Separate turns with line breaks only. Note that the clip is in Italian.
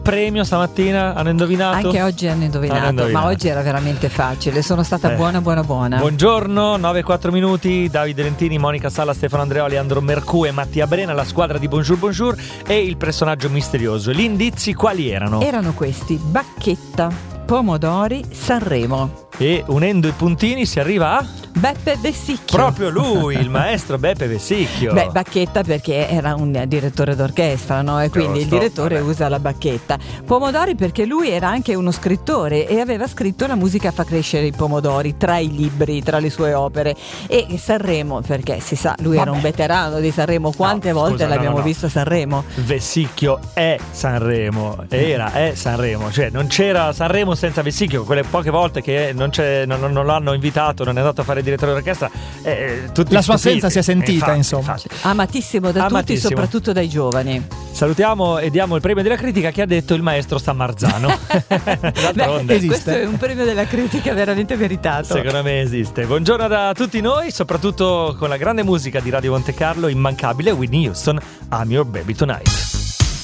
premio stamattina? Hanno indovinato?
Anche oggi hanno indovinato, ma oggi era veramente facile. Sono stata buona.
Buongiorno, 9-4 minuti. Davide Lentini, Monica Sala, Stefano Andreoli, Andro Mercù e Mattia Brena, la squadra di Bonjour e il personaggio misterioso. Gli indizi quali erano?
Erano questi: Bacchetta, Pomodori, Sanremo.
E unendo i puntini si arriva a
Beppe Vessicchio.
Proprio lui, il maestro Beppe Vessicchio.
Bacchetta perché era un direttore d'orchestra, no? E quindi il direttore usa la bacchetta. Pomodori perché lui era anche uno scrittore e aveva scritto La musica fa crescere i pomodori tra i libri, tra le sue opere. E Sanremo perché si sa, lui era un veterano di Sanremo. Quante volte l'abbiamo visto a Sanremo?
Vessicchio è Sanremo, è Sanremo, cioè non c'era Sanremo senza Vessicchio. Quelle poche volte che non l'hanno invitato, non è andato a fare direttore d'orchestra, tutti
la sua
stupiti.
assenza si è sentita, insomma.
Amatissimo da tutti, soprattutto dai giovani.
Salutiamo e diamo il premio della critica che ha detto il maestro Sammarzano.
Questo è un premio della critica veramente meritato.
Secondo me esiste. Buongiorno da tutti noi, soprattutto con la grande musica di Radio Monte Carlo, immancabile Whitney Houston, I'm Your Baby Tonight.